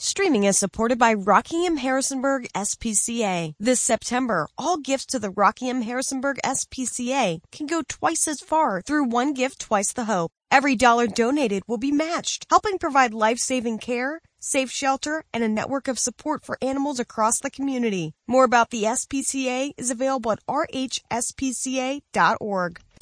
Streaming is supported by Rockingham Harrisonburg SPCA. This September, all gifts to the Rockingham Harrisonburg SPCA can go twice as far through One Gift, Twice the Hope. Every dollar donated will be matched, helping provide life-saving care, safe shelter, and a network of support for animals across the community. More about the SPCA is available at rhspca.org.